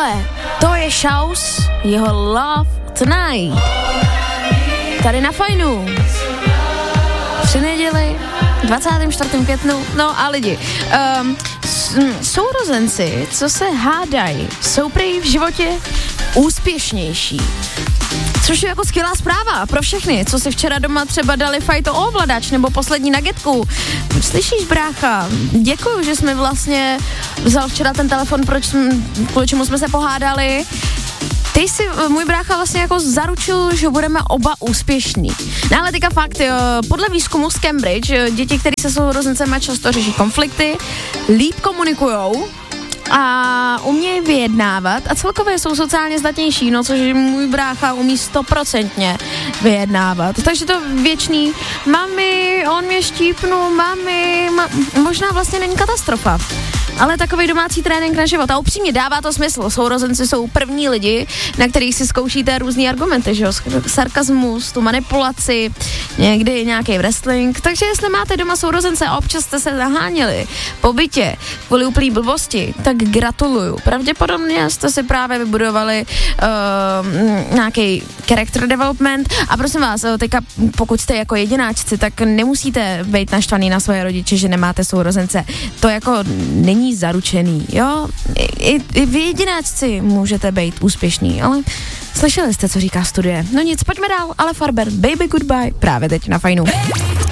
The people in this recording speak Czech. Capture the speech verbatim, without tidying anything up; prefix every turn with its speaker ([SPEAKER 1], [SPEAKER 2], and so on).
[SPEAKER 1] Tohle, to je Shouse, jeho Love Tonight. Tady na Fajnu. Při neděli, dvacátého čtvrtého květnu, no a lidi, um, sourozenci, co se hádají, jsou prý v životě úspěšnější. Což je jako skvělá zpráva pro všechny, co si včera doma třeba dali fajto o ovladač nebo poslední nuggetku. Slyšíš, brácha, děkuju, že jsi mi vlastně vzal včera ten telefon, proč jsme, kvůli čemu jsme se pohádali. Ty si, můj brácha, vlastně jako zaručil, že budeme oba úspěšní. No ale teďka fakt, jo, podle výzkumu z Cambridge, děti, které se sourozencema často řeší konflikty, líp komunikujou a umějí vyjednávat a celkově jsou sociálně zdatnější, no což můj brácha umí stoprocentně vyjednávat. Takže to věčný, mami, on mě štípnul, mami, ma, možná vlastně není katastrofa. Ale takový domácí trénink na život. A upřímně dává to smysl. Sourozenci jsou první lidi, na kterých si zkoušíte různý argumenty, že jo? Sarkazmus, tu manipulaci, někdy nějaký wrestling. Takže jestli máte doma sourozence a občas jste se zaháněli po bytě kvůli úplný blbosti, tak gratuluju. Pravděpodobně jste si právě vybudovali uh, nějaký character development a prosím vás, teďka pokud jste jako jedináčci, tak nemusíte být naštvaný na svoje rodiče, že nemáte sourozence. To jako není zaručený, jo? I, i vy jedináčci můžete být úspěšní, ale slyšeli jste, co říká studie. No nic, pojďme dál, ale Farber, Baby Goodbye, právě teď na Fajnu.